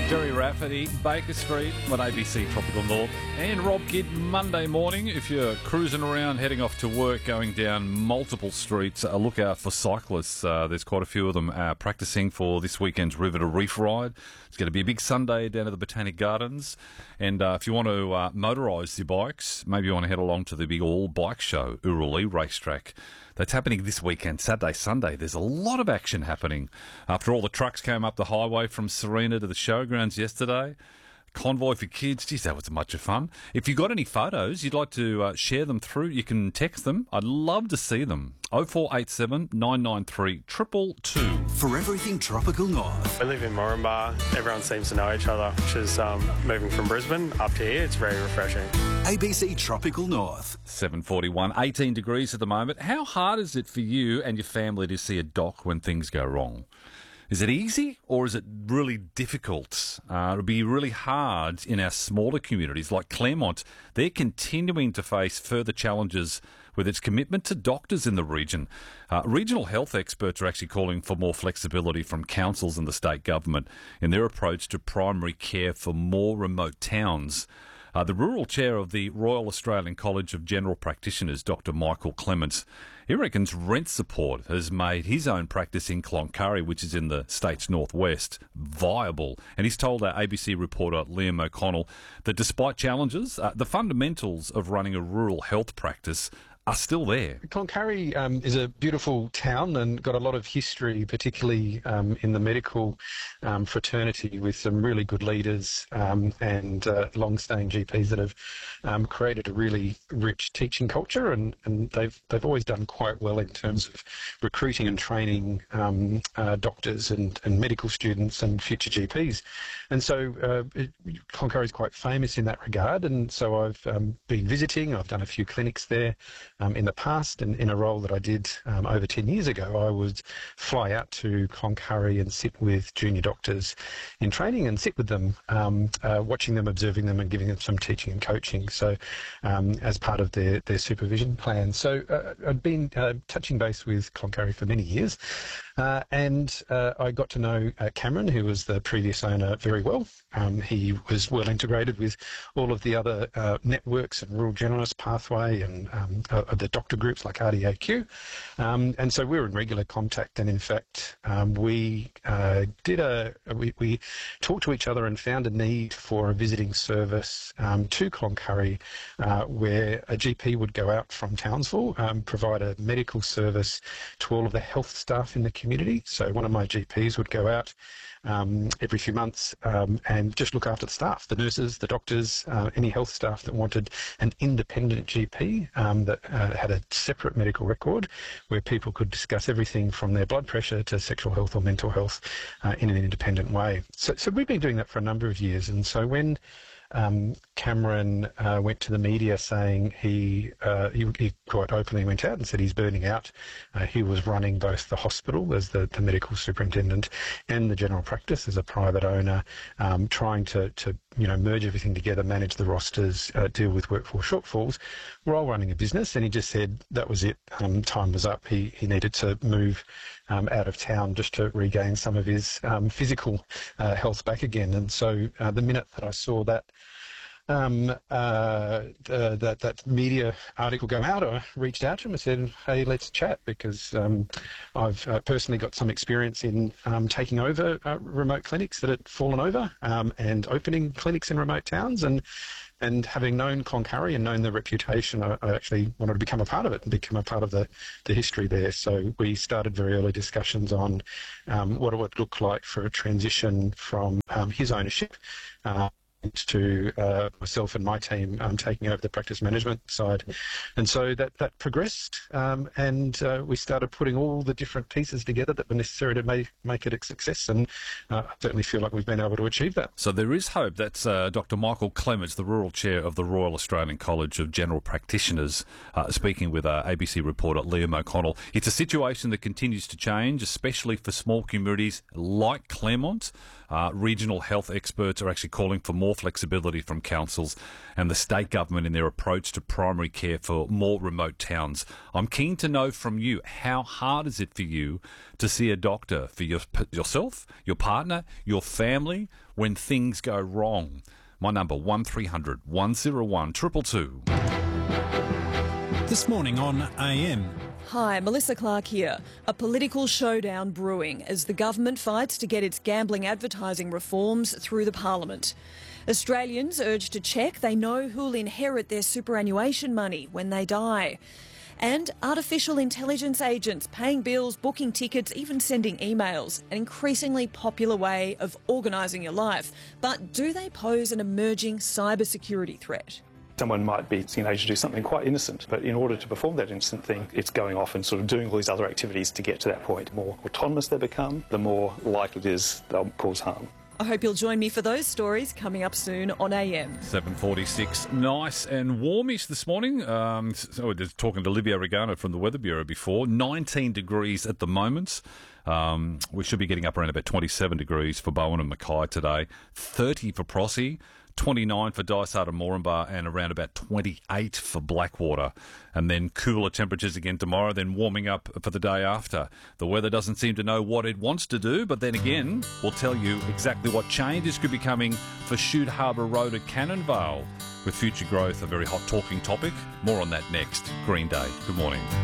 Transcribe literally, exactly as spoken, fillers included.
Derry Rafferty, Baker Street on A B C Tropical North, and Rob Kidd Monday morning. If you're cruising around, heading off to work, going down multiple streets, uh, look out for cyclists. Uh, there's quite a few of them uh, practising for this weekend's River to Reef ride. It's going to be a big Sunday down at the Botanic Gardens, and uh, if you want to uh, motorise your bikes, maybe you want to head along to the big all bike show, Uralea Racetrack. That's happening this weekend, Saturday, Sunday. There's a lot of action happening. After all the trucks came up the highway from Serena to the showgrounds yesterday, convoy for kids, geez, that was much of fun. If you've got any photos you'd like to uh, share them through, you can text them. I'd love to see them. oh four eight seven, nine nine three, two two two. For everything Tropical North. I live in Moranbah. Everyone seems to know each other, which is um, moving from Brisbane up to here. It's very refreshing. A B C Tropical North. seven forty-one, eighteen degrees at the moment. How hard is it for you and your family to see a doc when things go wrong? Is it easy or is it really difficult? Uh, it'll be really hard in our smaller communities like Claremont. They're continuing to face further challenges with its commitment to doctors in the region. Uh, regional health experts are actually calling for more flexibility from councils and the state government in their approach to primary care for more remote towns. Uh, the rural chair of the Royal Australian College of General Practitioners, Doctor Michael Clements, he reckons rent support has made his own practice in Cloncurry, which is in the state's northwest, viable. And he's told our A B C reporter Liam O'Connell that despite challenges, uh, the fundamentals of running a rural health practice are still there. Cloncurry um, is a beautiful town and got a lot of history, particularly um, in the medical um, fraternity, with some really good leaders um, and uh, long-staying G Ps that have um, created a really rich teaching culture, and, and they've they've always done quite well in terms of recruiting and training um, uh, doctors and, and medical students and future G Ps. And so uh, it, Cloncurry is quite famous in that regard, and so I've um, been visiting. I've done a few clinics there Um, in the past, and in a role that I did um, over ten years ago, I would fly out to Cloncurry and sit with junior doctors in training and sit with them, um, uh, watching them, observing them and giving them some teaching and coaching, so um, as part of their, their supervision plan. So uh, I'd been uh, touching base with Cloncurry for many years, uh, and uh, I got to know uh, Cameron, who was the previous owner, very well. Um, he was well integrated with all of the other uh, networks and Rural Generalist Pathway and um, uh, the doctor groups like R D A Q. Um, and so we were in regular contact, and in fact um, we uh, did a, we, we talked to each other and found a need for a visiting service um, to Cloncurry uh, where a G P would go out from Townsville, um, provide a medical service to all of the health staff in the community. So one of my G Ps would go out Um, every few months um, and just look after the staff, the nurses, the doctors, uh, any health staff that wanted an independent G P um, that uh, had a separate medical record where people could discuss everything from their blood pressure to sexual health or mental health uh, in an independent way. So, so we've been doing that for a number of years, and so when Um, Cameron uh, went to the media saying he, uh, he he quite openly went out and said he's burning out. Uh, he was running both the hospital as the, the medical superintendent and the general practice as a private owner, um, trying to, to you know merge everything together, manage the rosters, uh, deal with workforce shortfalls. We're all running a business, and he just said that was it. Um, time was up. He he needed to move um, out of town just to regain some of his um, physical uh, health back again. And so uh, the minute that I saw that. Um, uh, uh, that that media article go out, I reached out to him and said, hey, let's chat, because um, I've uh, personally got some experience in um, taking over uh, remote clinics that had fallen over um, and opening clinics in remote towns, and and having known Cloncurry and known the reputation, I, I actually wanted to become a part of it and become a part of the, the history there. So we started very early discussions on um, what it would look like for a transition from um, his ownership uh, to uh, myself and my team um, taking over the practice management side. And so that, that progressed, um, and uh, we started putting all the different pieces together that were necessary to make, make it a success, and uh, I certainly feel like we've been able to achieve that. So there is hope. That's uh, Doctor Michael Clements, the rural chair of the Royal Australian College of General Practitioners, uh, speaking with uh, A B C reporter Liam O'Connell. It's a situation that continues to change, especially for small communities like Claremont. Uh, regional health experts are actually calling for more more flexibility from councils and the state government in their approach to primary care for more remote towns. I'm keen to know from you, how hard is it for you to see a doctor for your, yourself, your partner, your family when things go wrong? My number, one three hundred one oh one two two two. This morning on A M. Hi, Melissa Clark here. A political showdown brewing as the government fights to get its gambling advertising reforms through the Parliament. Australians urged to check they know who'll inherit their superannuation money when they die. And artificial intelligence agents paying bills, booking tickets, even sending emails, an increasingly popular way of organising your life. But do they pose an emerging cybersecurity threat? Someone might be teenage to do something quite innocent, but in order to perform that innocent thing, it's going off and sort of doing all these other activities to get to that point. The more autonomous they become, the more likely it is they'll cause harm. I hope you'll join me for those stories coming up soon on A M. seven forty-six, nice and warmish this morning. Um, so we're just talking to Olivia Regano from the Weather Bureau before. nineteen degrees at the moment. Um, we should be getting up around about twenty-seven degrees for Bowen and Mackay today. thirty for Prossie. twenty-nine for Dysart and Moranbah, and around about twenty-eight for Blackwater. And then cooler temperatures again tomorrow, then warming up for the day after. The weather doesn't seem to know what it wants to do, but then again, we'll tell you exactly what changes could be coming for Shute Harbour Road at Cannonvale. With future growth, a very hot talking topic. More on that next. Green Day. Good morning.